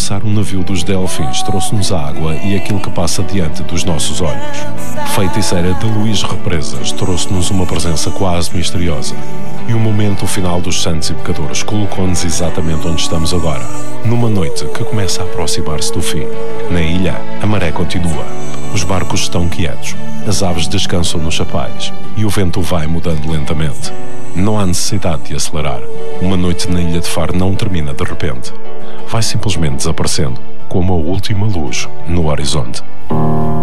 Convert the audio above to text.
passar um navio dos Delfins trouxe-nos a água e aquilo que passa diante dos nossos olhos. Feiticeira de Luís Represas trouxe-nos uma presença quase misteriosa. E o momento final dos Santos e Pecadores colocou-nos exatamente onde estamos agora, numa noite que começa a aproximar-se do fim. Na ilha, a maré continua, os barcos estão quietos, as aves descansam nos chapais e o vento vai mudando lentamente. Não há necessidade de acelerar. Uma noite na Ilha de Faro não termina de repente. Vai simplesmente desaparecendo, como a última luz no horizonte.